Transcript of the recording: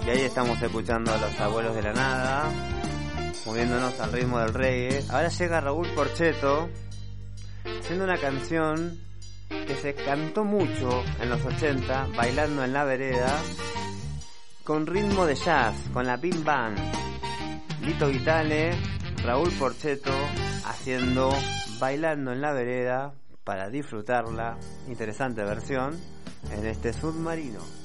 Y ahí estamos escuchando a los Abuelos de la Nada, moviéndonos al ritmo del reggae. Ahora llega Raúl Porchetto, haciendo una canción que se cantó mucho en los 80, Bailando en la Vereda, con ritmo de jazz, con la Bim Bam. Lito Vitale, Raúl Porchetto, haciendo Bailando en la Vereda para disfrutarla. Interesante versión en este submarino.